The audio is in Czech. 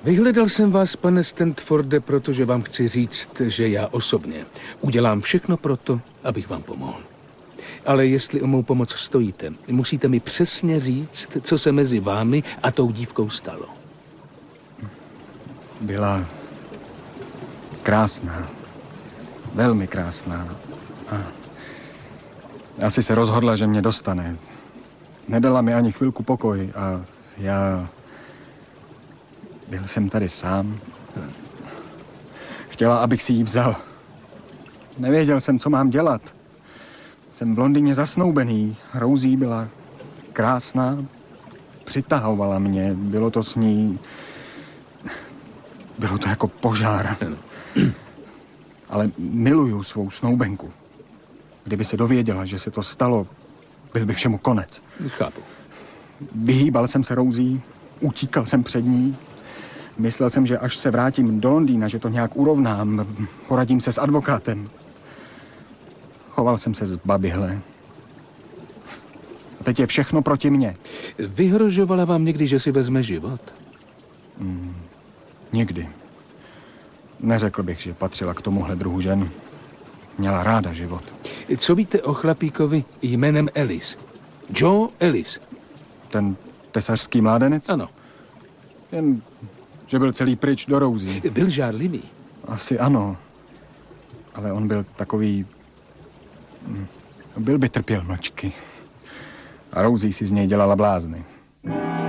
Vyhledal jsem vás, pane Stanforde, protože vám chci říct, že já osobně udělám všechno proto, abych vám pomohl. Ale jestli o mou pomoc stojíte, musíte mi přesně říct, co se mezi vámi a tou dívkou stalo. Byla krásná. Velmi krásná. A asi se rozhodla, že mě dostane. Nedala mi ani chvilku pokoj a já... Byl jsem tady sám. Chtěla, abych si ji vzal. Nevěděl jsem, co mám dělat. Jsem v Londýně zasnoubený. Rosie byla krásná. Přitahovala mě. Bylo to s ní... Bylo to jako požár. Ale miluju svou snoubenku. Kdyby se dověděla, že se to stalo, byl by všemu konec. Chápu. Vyhýbal jsem se Rosie, utíkal jsem před ní. Myslel jsem, že až se vrátím do Londýna, že to nějak urovnám, poradím se s advokátem. Choval jsem se zbaběhle. A teď je všechno proti mně. Vyhrožovala vám někdy, že si vezme život? Nikdy. Neřekl bych, že patřila k tomuhle druhu žen. Měla ráda život. Co víte o chlapíkovi jménem Ellis? Joe Ellis. Ten tesařský mládenec? Ano. Jen, že byl celý pryč do Rosie. Byl žárlivý. Asi ano. Ale on byl takový... Byl by trpěl mlčky. A Rosie si z něj dělala blázny.